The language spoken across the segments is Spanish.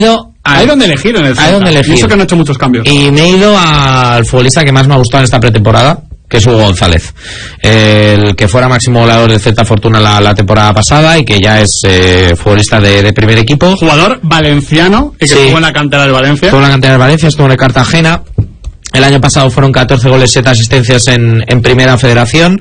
Hay donde elegir en el Celta. Hay donde elegir. Y eso que no ha hecho muchos cambios. Y me he ido al futbolista que más me ha gustado en esta pretemporada, que es Hugo González, el que fuera máximo goleador del Celta Fortuna la temporada pasada y que ya es futbolista de primer equipo. Jugador valenciano, que estuvo en la cantera del Valencia. Estuvo en la cantera del Valencia, estuvo en el Cartagena. El año pasado fueron 14 goles, 7 asistencias en Primera Federación,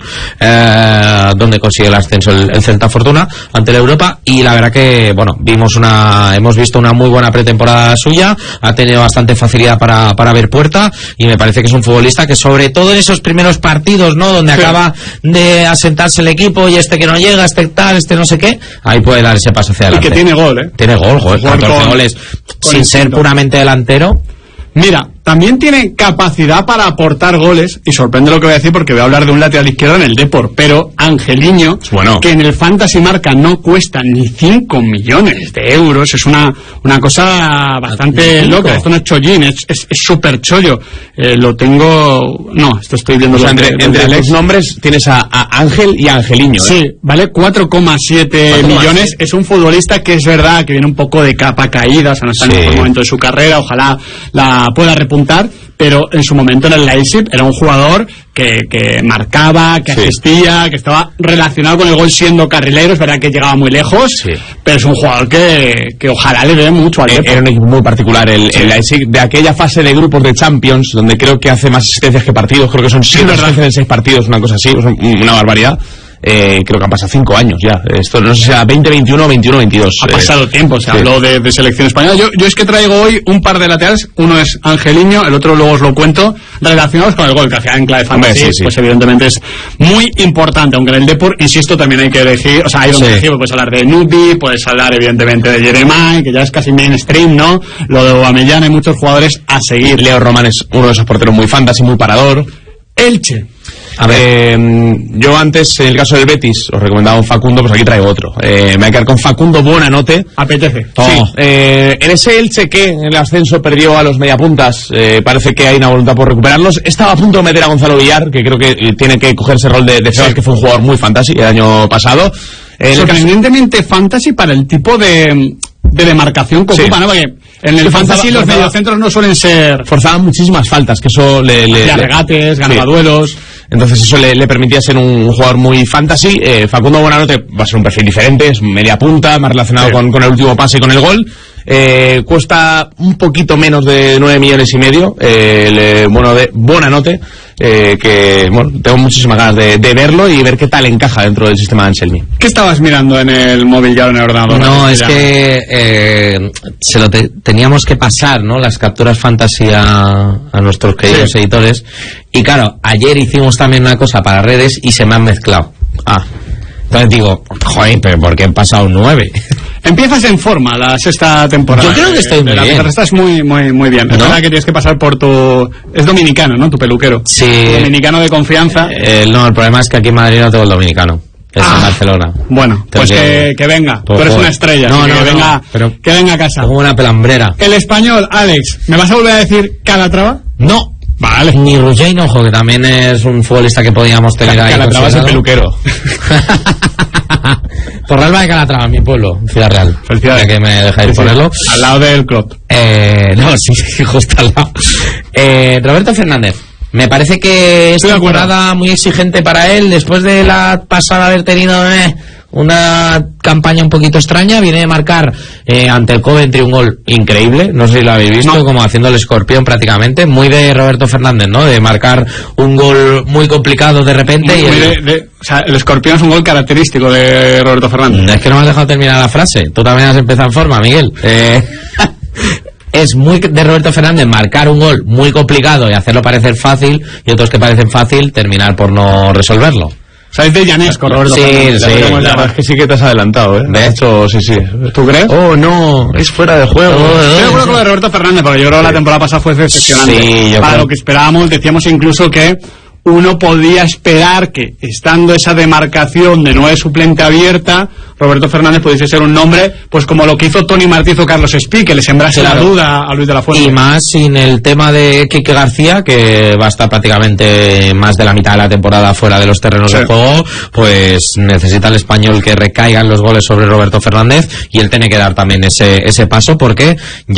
donde consiguió el ascenso el Celta Fortuna ante la Europa. Y la verdad que, bueno, hemos visto una muy buena pretemporada suya. Ha tenido bastante facilidad para ver puerta. Y me parece que es un futbolista que, sobre todo en esos primeros partidos, ¿no? Donde acaba de asentarse el equipo y este que no llega, este tal, este no sé qué, ahí puede dar ese paso hacia adelante. Y que tiene gol, ¿eh? Tiene gol, joder, 14 goles sin ser puramente delantero. Mira, también tiene capacidad para aportar goles, y sorprende lo que voy a decir porque voy a hablar de un lateral izquierdo en el Depor, pero Angeliño, que en el Fantasy Marca no cuesta ni 5 millones de euros, es una cosa bastante loca. Esto no es chollín, es súper chollo. Lo tengo... No, esto estoy viendo... O sea, entre los nombres tienes a Ángel y a Angeliño. Sí, vale 4,7 millones. Es un futbolista que es verdad que viene un poco de capa caída, o sea, no está en el mejor momento de su carrera, ojalá la pueda repuntar, pero en su momento en el Leipzig era un jugador que marcaba, que asistía, que estaba relacionado con el gol siendo carrilero. Es verdad que llegaba muy lejos, pero es un jugador que ojalá le dé mucho al Depor. Era un equipo muy particular el Leipzig, de aquella fase de grupos de Champions, donde creo que hace más asistencias que partidos, creo que son 7 asistencias en 6 partidos, una cosa así, una barbaridad. Creo que han pasado 5 años ya. Esto no sé si era 2021 o 21-22. Ha pasado tiempo, se habló de selección española. Yo es que traigo hoy un par de laterales. Uno es Angeliño, el otro luego os lo cuento, relacionados con el gol, que hacía en clave fantasy. Pues evidentemente es muy importante, aunque en el Depor, insisto, también hay que elegir, o sea, hay donde elegir, puedes hablar de Nubi, puedes hablar evidentemente de Jeremai, que ya es casi mainstream, ¿no? Lo de Aubameyang, hay muchos jugadores a seguir. Leo Román es uno de esos porteros muy fantasy, muy parador. Elche. A ver, yo antes, en el caso del Betis, os recomendaba un Facundo, pues aquí traigo otro. Me voy a quedar con Facundo Buonanotte. Apetece. En ese Elche que en el ascenso perdió a los mediapuntas, parece que hay una voluntad por recuperarlos. Estaba a punto de meter a Gonzalo Villar, que creo que tiene que coger ese rol de Febas, que fue un jugador muy fantasy el año pasado. Sorprendentemente fantasy para el tipo de demarcación que ocupa, ¿no? Porque en el fantasy los mediocentros no suelen ser... Forzaban muchísimas faltas, que eso hacía regates, ganaba duelos... Entonces eso le permitía ser un jugador muy fantasy. Facundo Buonanotte va a ser un perfil diferente, es media punta, más relacionado con el último pase y con el gol. Cuesta un poquito menos de 9,5 millones. De Buonanotte, que bueno, tengo muchísimas ganas de verlo y ver qué tal encaja dentro del sistema de Anselmi. ¿Qué estabas mirando en el móvil ya o en el ordenador? No, es que teníamos que pasar, ¿no?, las capturas fantasy a nuestros queridos editores. Y claro, ayer hicimos también una cosa para redes y se me han mezclado. Entonces digo, joder, pero ¿por qué han pasado 9? Empiezas en forma la sexta temporada. Yo creo que estoy muy bien. Estás muy bien. ¿No? Es verdad que tienes que pasar por tu... Es dominicano, ¿no? Tu peluquero. Sí. Dominicano de confianza. No, el problema es que aquí en Madrid no tengo el dominicano. Es en Barcelona. Bueno, pues que venga. Tú eres una estrella. Que venga a casa. Como una pelambrera. El español, Alex. ¿Me vas a volver a decir Calatrava? No. Vale. Ni Ruggeri, ojo, que también es un futbolista que podíamos tener ahí. Calatrava es el peluquero. Torralba de Calatrava, mi pueblo, Ciudad Real. Felicidades. Que me dejáis ponerlo. Al lado del club. No, sí, justo al lado. Roberto Fernández. Me parece que es temporada muy exigente para él. Después de la pasada haber tenido una campaña un poquito extraña, viene de marcar ante el Coventry un gol increíble, no sé si lo habéis visto, como haciendo el escorpión prácticamente, muy de Roberto Fernández, ¿no? De marcar un gol muy complicado de repente. O sea, el escorpión es un gol característico de Roberto Fernández. Es que no me has dejado terminar la frase, tú también has empezado en forma, Miguel. Es muy de Roberto Fernández marcar un gol muy complicado y hacerlo parecer fácil, y otros que parecen fácil terminar por no resolverlo. ¿Sabes de Llanesco, Roberto? Sí. La verdad es que sí que te has adelantado, ¿eh? De hecho, sí. ¿Tú crees? Oh, no, es fuera de juego. Estoy de acuerdo con lo de Roberto Fernández, porque yo creo que la temporada pasada fue decepcionante. Sí, para lo que esperábamos, decíamos incluso que uno podía esperar que, estando esa demarcación de 9 suplente abierta, Roberto Fernández pudiese ser un nombre, pues como lo que hizo Tony Martínez o Carlos Espí, que le sembrase la duda a Luis de la Fuente. Y más sin el tema de Quique García, que va a estar prácticamente más de la mitad de la temporada fuera de los terrenos de juego, pues necesita el español que recaigan los goles sobre Roberto Fernández, y él tiene que dar también ese paso, porque ya